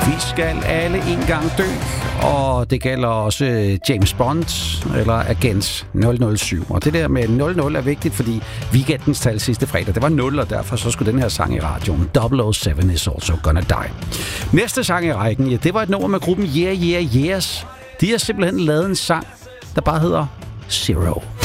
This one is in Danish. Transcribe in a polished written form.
Vi skal alle en gang dø, og det gælder også James Bond eller Agent 007. Og det der med 00 er vigtigt, fordi weekendens tal sidste fredag, det var 0, og derfor så skulle den her sang i radioen. 007 is also gonna die. Næste sang i rækken, ja, det var et nummer med gruppen Yeah Yeah Yeahs. De har simpelthen lavet en sang, der bare hedder Zero.